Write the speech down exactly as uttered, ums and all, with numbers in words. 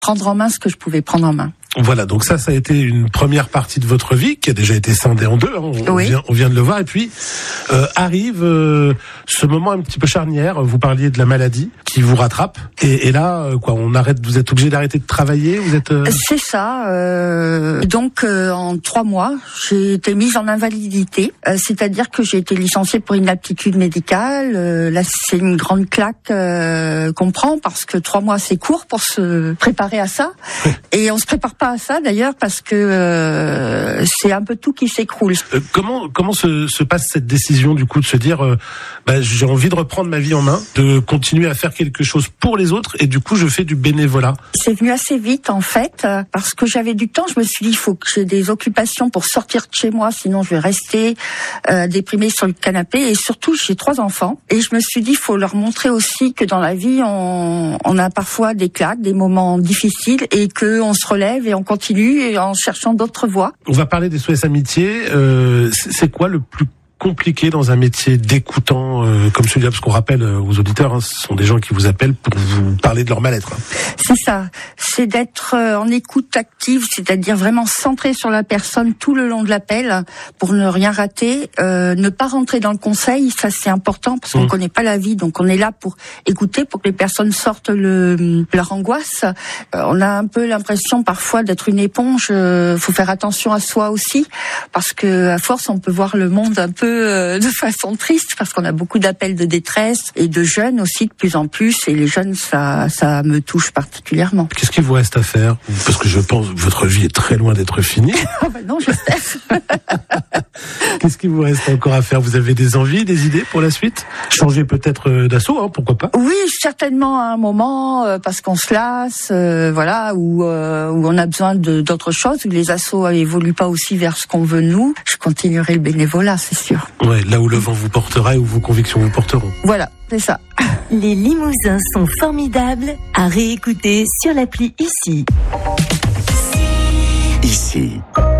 prendre en main ce que je pouvais prendre en main. Voilà, donc ça, ça a été une première partie de votre vie qui a déjà été scindée en deux. Hein, on, oui. vient, on vient de le voir. Et puis euh, arrive euh, ce moment un petit peu charnière. Vous parliez de la maladie qui vous rattrape. Et, et là, euh, quoi, on arrête. Vous êtes obligé d'arrêter de travailler. Vous êtes. Euh... C'est ça. Euh, donc euh, en trois mois, j'ai été mise en invalidité. Euh, c'est-à-dire que j'ai été licenciée pour inaptitude médicale. Euh, là, c'est une grande claque euh, qu'on prend parce que trois mois, c'est court pour se préparer à ça. Oui. Et on se prépare pas à ça d'ailleurs parce que euh, c'est un peu tout qui s'écroule. Euh, comment comment se, se passe cette décision du coup de se dire euh, bah, j'ai envie de reprendre ma vie en main, de continuer à faire quelque chose pour les autres et du coup je fais du bénévolat. C'est venu assez vite en fait parce que j'avais du temps. Je me suis dit il faut que j'ai des occupations pour sortir de chez moi, sinon je vais rester euh, déprimée sur le canapé. Et surtout j'ai trois enfants et je me suis dit il faut leur montrer aussi que dans la vie on, on a parfois des claques, des moments difficiles et que on se relève et on continue en cherchant d'autres voies. On va parler des S O S Amitié. Euh, c'est quoi le plus compliqué dans un métier d'écoutant euh, comme celui-là, parce qu'on rappelle euh, aux auditeurs, hein, ce sont des gens qui vous appellent pour vous parler de leur mal-être. C'est ça, c'est d'être euh, en écoute active, c'est-à-dire vraiment centré sur la personne tout le long de l'appel pour ne rien rater, euh, ne pas rentrer dans le conseil, ça c'est important parce qu'on mmh. connaît pas la vie, donc on est là pour écouter, pour que les personnes sortent le, leur angoisse. Euh, on a un peu l'impression parfois d'être une éponge, euh, faut faire attention à soi aussi, parce que à force on peut voir le monde un peu de façon triste parce qu'on a beaucoup d'appels de détresse et de jeunes aussi de plus en plus et les jeunes ça ça me touche particulièrement. Qu'est-ce qu'il vous reste à faire? Parce que je pense que votre vie est très loin d'être finie. Oh ben non, j'espère. Qu'est-ce qu'il vous reste encore à faire? Vous avez des envies, des idées pour la suite? Changer peut-être d'assaut, hein, pourquoi pas? Oui, certainement à un moment euh, parce qu'on se lasse, euh, voilà, où euh, où on a besoin de d'autres choses, où les assos évoluent pas aussi vers ce qu'on veut nous. Je continuerai le bénévolat, c'est sûr. Ouais, là où le vent vous portera et où vos convictions vous porteront. Voilà, c'est ça. Les Limousins sont formidables à réécouter sur l'appli Ici. Ici.